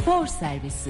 Spor Servisi.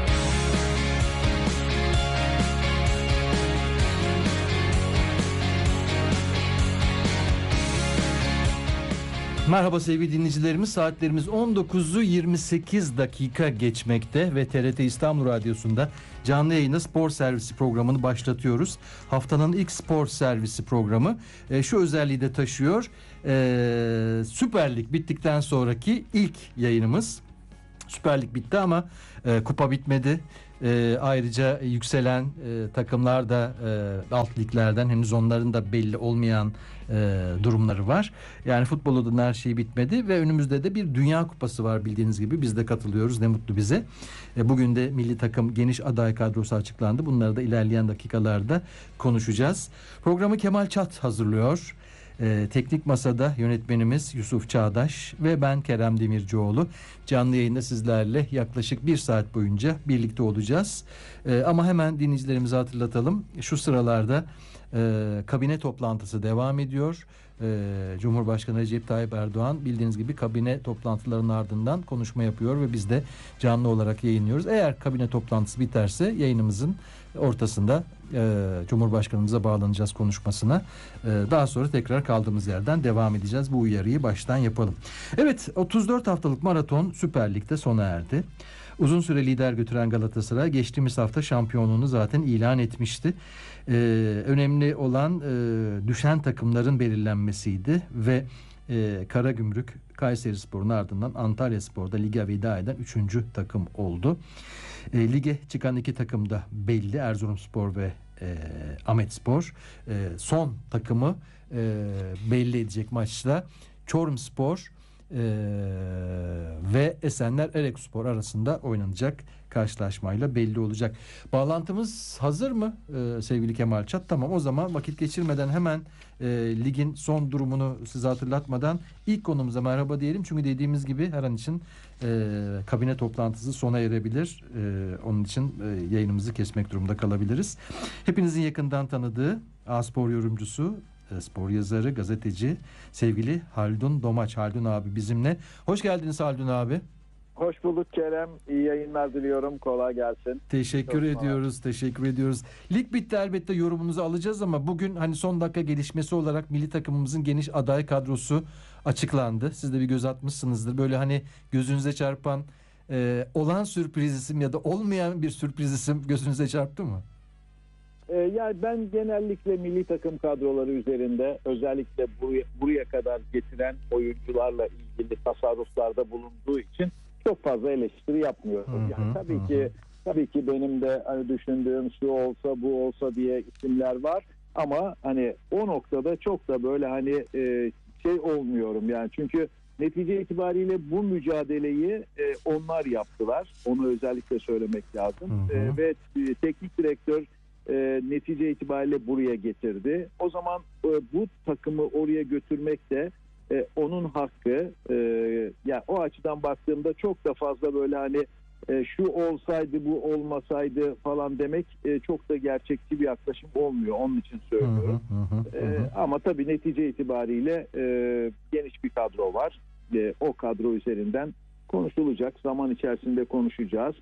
Merhaba sevgili dinleyicilerimiz, saatlerimiz 19'u 28 dakika geçmekte ve TRT İstanbul Radyosu'nda canlı yayında Spor Servisi programını başlatıyoruz. Haftanın ilk Spor Servisi programı şu özelliği de taşıyor. Süper Lig bittikten sonraki ilk yayınımız. Süper Lig bitti ama kupa bitmedi. Ayrıca yükselen takımlar da alt liglerden, henüz onların da belli olmayan durumları var. Yani futbol adına her şey bitmedi ve önümüzde de bir Dünya Kupası var bildiğiniz gibi. Biz de katılıyoruz, ne mutlu bize. Bugün de milli takım geniş aday kadrosu açıklandı. Bunları da ilerleyen dakikalarda konuşacağız. Programı Kemal Çat hazırlıyor. Teknik masada yönetmenimiz Yusuf Çağdaş ve ben Kerem Demircioğlu. Canlı yayında sizlerle yaklaşık bir saat boyunca birlikte olacağız. Ama hemen dinleyicilerimize hatırlatalım. Şu sıralarda kabine toplantısı devam ediyor. Cumhurbaşkanı Recep Tayyip Erdoğan bildiğiniz gibi kabine toplantılarının ardından konuşma yapıyor ve biz de canlı olarak yayınlıyoruz. Eğer kabine toplantısı biterse yayınımızın ortasında Cumhurbaşkanımıza bağlanacağız konuşmasına. Daha sonra tekrar kaldığımız yerden devam edeceğiz. Bu uyarıyı baştan yapalım. Evet, 34 haftalık maraton Süper Lig'de sona erdi. Uzun süre lider götüren Galatasaray geçtiğimiz hafta şampiyonluğunu zaten ilan etmişti. Önemli olan düşen takımların belirlenmesiydi ve Karagümrük Kayserispor'un ardından Antalyaspor'da lige veda eden 3. takım oldu. Lige çıkan 2 takım da belli. Erzurumspor ve Ahmetspor. Son takımı belli edecek maçla Çorumspor ve Esenler Erekspor arasında oynanacak karşılaşmayla belli olacak. Bağlantımız hazır mı sevgili Kemal Çat? Tamam, o zaman vakit geçirmeden hemen ligin son durumunu size hatırlatmadan ilk konumuza merhaba diyelim. Çünkü dediğimiz gibi her an için kabine toplantısı sona erebilir. Onun için yayınımızı kesmek durumunda kalabiliriz. Hepinizin yakından tanıdığı A-Spor yorumcusu, spor yazarı, gazeteci sevgili Haldun Domaç. Haldun abi bizimle. Hoş geldiniz Haldun abi. Hoş bulduk Kerem. İyi yayınlar diliyorum. Kolay gelsin. Teşekkür ediyoruz. Lig bitti, elbette yorumunuzu alacağız ama bugün hani son dakika gelişmesi olarak milli takımımızın geniş aday kadrosu açıklandı. Siz de bir göz atmışsınızdır. Böyle hani gözünüze çarpan olan sürpriz isim ya da olmayan bir sürpriz isim gözünüze çarptı mı? Yani ben genellikle milli takım kadroları üzerinde özellikle buraya kadar getiren oyuncularla ilgili tasarruflarda bulunduğu için çok fazla eleştiri yapmıyorum. Yani tabii ki benim de hani düşündüğüm şu olsa bu olsa diye isimler var ama hani o noktada çok da böyle hani şey olmuyorum yani, çünkü netice itibariyle bu mücadeleyi onlar yaptılar. Onu özellikle söylemek lazım. Ve teknik direktör netice itibariyle buraya getirdi. O zaman bu takımı oraya götürmek de onun hakkı. Yani o açıdan baktığımda çok da fazla böyle hani şu olsaydı bu olmasaydı falan demek çok da gerçekçi bir yaklaşım olmuyor. Onun için söylüyorum. Ama tabii netice itibariyle geniş bir kadro var. O kadro üzerinden konuşulacak. Zaman içerisinde konuşacağız.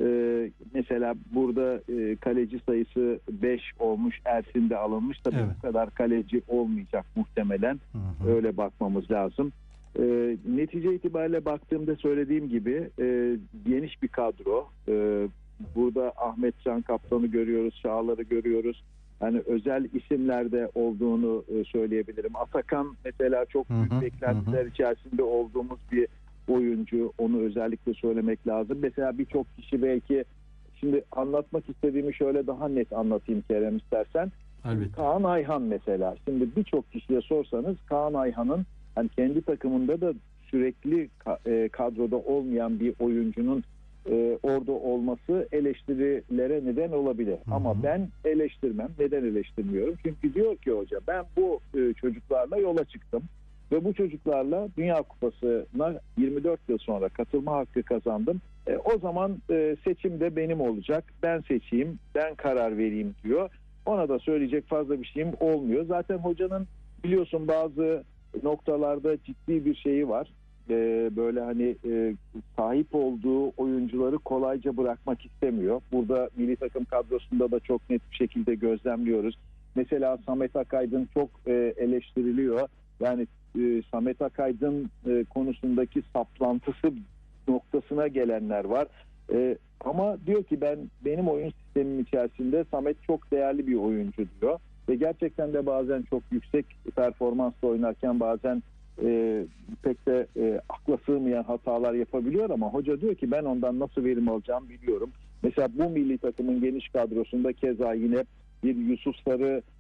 Mesela burada kaleci sayısı 5 olmuş, Ersin de alınmış. Tabii bu kadar kaleci olmayacak muhtemelen. Öyle bakmamız lazım. Netice itibariyle baktığımda söylediğim gibi geniş bir kadro. Burada Ahmet Can Kaptan'ı görüyoruz, Çağlar'ı görüyoruz. Hani özel isimlerde olduğunu söyleyebilirim. Atakan mesela çok büyük beklentiler içerisinde olduğumuz bir oyuncu, onu özellikle söylemek lazım. Mesela birçok kişi belki, şimdi anlatmak istediğimi şöyle daha net anlatayım Kerem istersen. Elbette. Kaan Ayhan mesela. Şimdi birçok kişiye sorsanız Kaan Ayhan'ın hani kendi takımında da sürekli kadroda olmayan bir oyuncunun orada olması eleştirilere neden olabilir. Ama ben eleştirmem. Neden eleştirmiyorum? Çünkü diyor ki hoca, ben bu çocuklarla yola çıktım. Ve bu çocuklarla Dünya Kupası'na 24 yıl sonra katılma hakkı kazandım. O zaman seçim de benim olacak. Ben seçeyim, ben karar vereyim diyor. Ona da söyleyecek fazla bir şeyim olmuyor. Zaten hocanın biliyorsun bazı noktalarda ciddi bir şeyi var. böyle hani sahip olduğu oyuncuları kolayca bırakmak istemiyor. Burada milli takım kadrosunda da çok net bir şekilde gözlemliyoruz. Mesela Samet Akaydın çok eleştiriliyor. Yani Samet Akaydın konusundaki saplantısı noktasına gelenler var. Ama diyor ki benim oyun sistemim içerisinde Samet çok değerli bir oyuncu diyor. Ve gerçekten de bazen çok yüksek performansla oynarken bazen pek de akla sığmayan hatalar yapabiliyor ama hoca diyor ki ben ondan nasıl verim alacağımı biliyorum. Mesela bu milli takımın geniş kadrosunda keza yine bir Yusuf Sarı